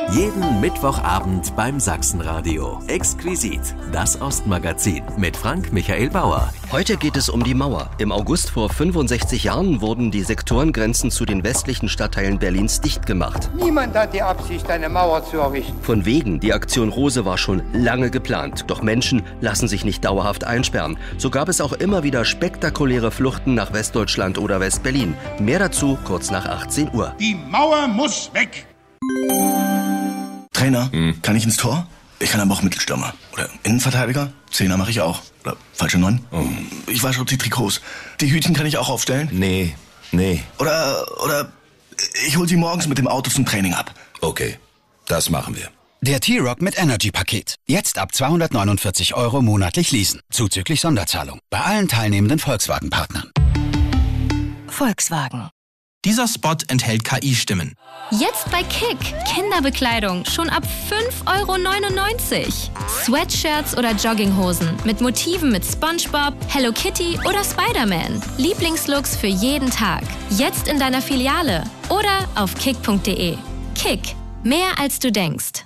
Jeden Mittwochabend beim Sachsenradio. Exquisit, das Ostmagazin mit Frank Michael Bauer. Heute geht es um die Mauer. Im August vor 65 Jahren wurden die Sektorengrenzen zu den westlichen Stadtteilen Berlins dicht gemacht. Niemand hat die Absicht, eine Mauer zu errichten. Von wegen, die Aktion Rose war schon lange geplant. Doch Menschen lassen sich nicht dauerhaft einsperren. So gab es auch immer wieder spektakuläre Fluchten nach Westdeutschland oder Westberlin. Mehr dazu kurz nach 18 Uhr. Die Mauer muss weg! Trainer, kann ich ins Tor? Ich kann aber auch Mittelstürmer. Oder Innenverteidiger? Zehner mache ich auch. Oder falsche 9? Ich wasche auch die Trikots. Die Hütchen kann ich auch aufstellen? Nee. Oder ich hol sie morgens mit dem Auto zum Training ab. Okay, das machen wir. Der T-Roc mit Energy-Paket. Jetzt ab 249 € monatlich leasen. Zuzüglich Sonderzahlung. Bei allen teilnehmenden Volkswagen-Partnern. Volkswagen. Dieser Spot enthält KI-Stimmen. Jetzt bei Kick. Kinderbekleidung schon ab 5,99 €. Sweatshirts oder Jogginghosen mit Motiven mit SpongeBob, Hello Kitty oder Spider-Man. Lieblingslooks für jeden Tag. Jetzt in deiner Filiale oder auf kick.de. Kick. Mehr als du denkst.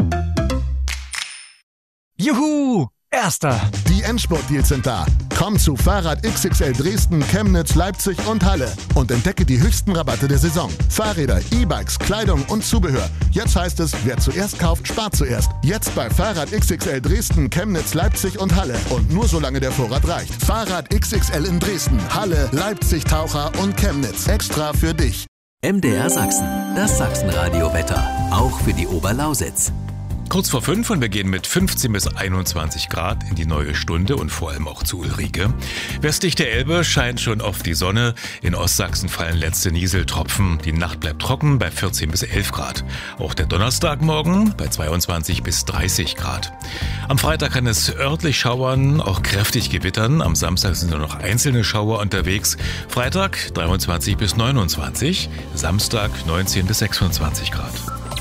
Juhu! Erster! Die Endspurt-Deals sind da. Komm zu Fahrrad XXL Dresden, Chemnitz, Leipzig und Halle und entdecke die höchsten Rabatte der Saison. Fahrräder, E-Bikes, Kleidung und Zubehör. Jetzt heißt es, wer zuerst kauft, spart zuerst. Jetzt bei Fahrrad XXL Dresden, Chemnitz, Leipzig und Halle. Und nur solange der Vorrat reicht. Fahrrad XXL in Dresden, Halle, Leipzig, Taucher und Chemnitz. Extra für dich. MDR Sachsen, das Sachsenradio-Wetter. Auch für die Oberlausitz. Kurz vor 5 und wir gehen mit 15 bis 21 Grad in die neue Stunde und vor allem auch zu Ulrike. Westlich der Elbe scheint schon oft die Sonne. In Ostsachsen fallen letzte Nieseltropfen. Die Nacht bleibt trocken bei 14 bis 11 Grad. Auch der Donnerstagmorgen bei 22 bis 30 Grad. Am Freitag kann es örtlich schauern, auch kräftig gewittern. Am Samstag sind nur noch einzelne Schauer unterwegs. Freitag 23 bis 29, Samstag 19 bis 26 Grad.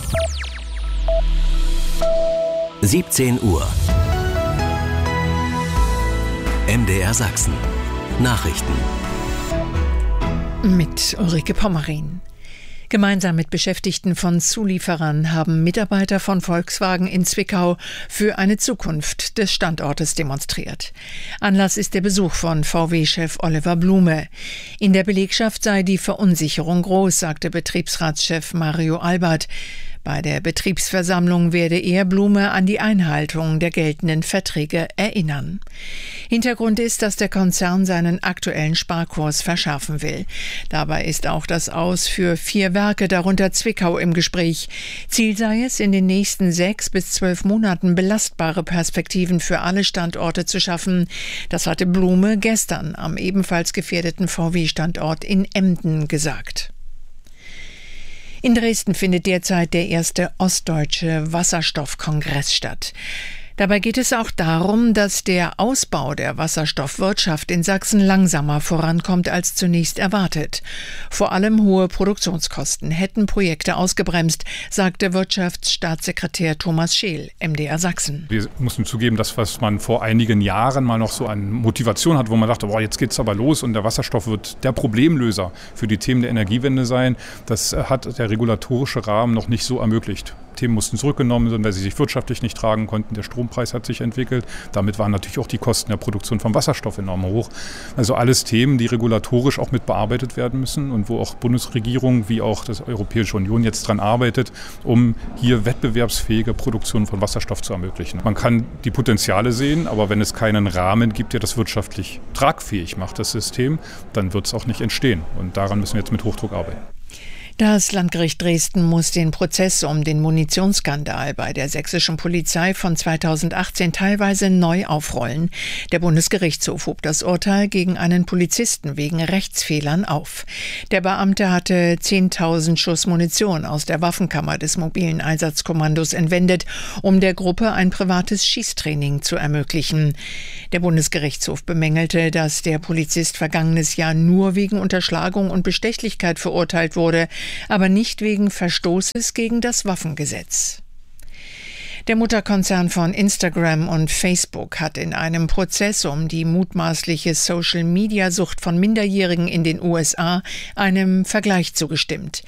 17 Uhr. MDR Sachsen. Nachrichten. Mit Ulrike Pommerin. Gemeinsam mit Beschäftigten von Zulieferern haben Mitarbeiter von Volkswagen in Zwickau für eine Zukunft des Standortes demonstriert. Anlass ist der Besuch von VW-Chef Oliver Blume. In der Belegschaft sei die Verunsicherung groß, sagte Betriebsratschef Mario Albert. Bei der Betriebsversammlung werde er Blume an die Einhaltung der geltenden Verträge erinnern. Hintergrund ist, dass der Konzern seinen aktuellen Sparkurs verschärfen will. Dabei ist auch das Aus für 4 Werke, darunter Zwickau, im Gespräch. Ziel sei es, in den nächsten 6 bis 12 Monaten belastbare Perspektiven für alle Standorte zu schaffen. Das hatte Blume gestern am ebenfalls gefährdeten VW-Standort in Emden gesagt. In Dresden findet derzeit der erste ostdeutsche Wasserstoffkongress statt. Dabei geht es auch darum, dass der Ausbau der Wasserstoffwirtschaft in Sachsen langsamer vorankommt als zunächst erwartet. Vor allem hohe Produktionskosten hätten Projekte ausgebremst, sagte Wirtschaftsstaatssekretär Thomas Scheel, MDR Sachsen. Wir müssen zugeben, das, was man vor einigen Jahren mal noch so an Motivation hat, wo man dachte, boah, jetzt geht's aber los und der Wasserstoff wird der Problemlöser für die Themen der Energiewende sein, das hat der regulatorische Rahmen noch nicht so ermöglicht. Themen mussten zurückgenommen werden, weil sie sich wirtschaftlich nicht tragen konnten. Der Strompreis hat sich entwickelt. Damit waren natürlich auch die Kosten der Produktion von Wasserstoff enorm hoch. Also alles Themen, die regulatorisch auch mit bearbeitet werden müssen und wo auch Bundesregierung wie auch die Europäische Union jetzt dran arbeitet, um hier wettbewerbsfähige Produktion von Wasserstoff zu ermöglichen. Man kann die Potenziale sehen, aber wenn es keinen Rahmen gibt, der das wirtschaftlich tragfähig macht, das System, dann wird es auch nicht entstehen. Und daran müssen wir jetzt mit Hochdruck arbeiten. Das Landgericht Dresden muss den Prozess um den Munitionsskandal bei der sächsischen Polizei von 2018 teilweise neu aufrollen. Der Bundesgerichtshof hob das Urteil gegen einen Polizisten wegen Rechtsfehlern auf. Der Beamte hatte 10.000 Schuss Munition aus der Waffenkammer des mobilen Einsatzkommandos entwendet, um der Gruppe ein privates Schießtraining zu ermöglichen. Der Bundesgerichtshof bemängelte, dass der Polizist vergangenes Jahr nur wegen Unterschlagung und Bestechlichkeit verurteilt wurde, aber nicht wegen Verstoßes gegen das Waffengesetz. Der Mutterkonzern von Instagram und Facebook hat in einem Prozess um die mutmaßliche Social-Media-Sucht von Minderjährigen in den USA einem Vergleich zugestimmt.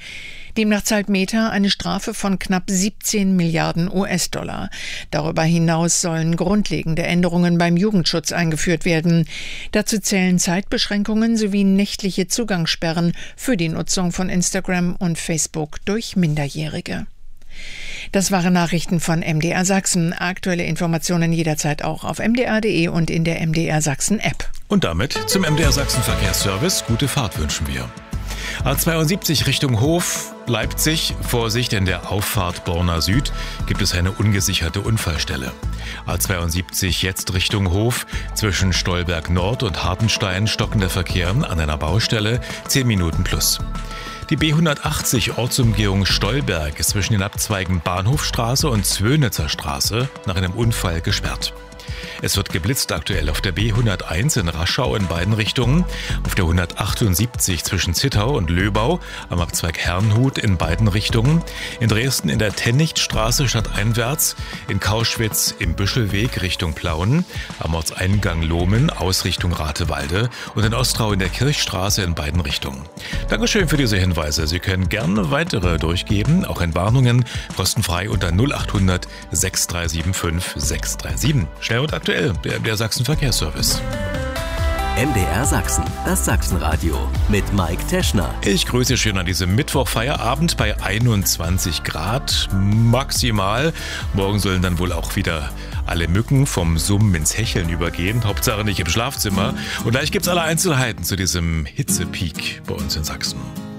Demnach zahlt Meta eine Strafe von knapp 17 Milliarden US-Dollar. Darüber hinaus sollen grundlegende Änderungen beim Jugendschutz eingeführt werden. Dazu zählen Zeitbeschränkungen sowie nächtliche Zugangssperren für die Nutzung von Instagram und Facebook durch Minderjährige. Das waren Nachrichten von MDR Sachsen. Aktuelle Informationen jederzeit auch auf mdr.de und in der MDR Sachsen App. Und damit zum MDR Sachsen Verkehrsservice. Gute Fahrt wünschen wir. A72 Richtung Hof, Leipzig. Vorsicht, in der Auffahrt Borna Süd gibt es eine ungesicherte Unfallstelle. A72 jetzt Richtung Hof. Zwischen Stolberg Nord und Hartenstein stockender Verkehr an einer Baustelle. 10 Minuten plus. Die B180 Ortsumgehung Stolberg ist zwischen den Abzweigen Bahnhofstraße und Zwönitzer Straße nach einem Unfall gesperrt. Es wird geblitzt aktuell auf der B101 in Raschau in beiden Richtungen, auf der 178 zwischen Zittau und Löbau, am Abzweig Herrnhut in beiden Richtungen, in Dresden in der Tennichtstraße stadteinwärts, in Kauschwitz im Büschelweg Richtung Plauen, am Ortseingang Lohmen Ausrichtung Ratewalde und in Ostrau in der Kirchstraße in beiden Richtungen. Dankeschön für diese Hinweise. Sie können gerne weitere durchgeben, auch in Warnungen, kostenfrei unter 0800 6375 637. Schnell und aktuell, der Sachsen Verkehrsservice. MDR Sachsen, das Sachsenradio mit Mike Teschner. Ich grüße schön an diesem Mittwochfeierabend bei 21 Grad maximal. Morgen sollen dann wohl auch wieder alle Mücken vom Summen ins Hecheln übergehen. Hauptsache nicht im Schlafzimmer. Und gleich gibt's alle Einzelheiten zu diesem Hitzepeak bei uns in Sachsen.